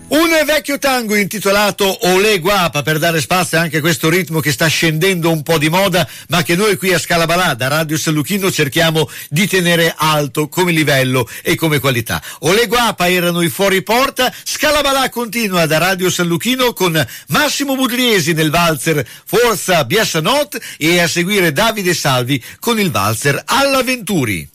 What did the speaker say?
Un vecchio tango intitolato Olé Guapa, per dare spazio anche a questo ritmo che sta scendendo un po' di moda, ma che noi qui a Scala Balà da Radio San Luchino cerchiamo di tenere alto come livello e come qualità. Olé Guapa erano i Fuori Porta. Scala Balà continua da Radio San Luchino con Massimo Budriesi nel valzer Forza Biassanot e a seguire Davide Salvi con il valzer All'Avventuri.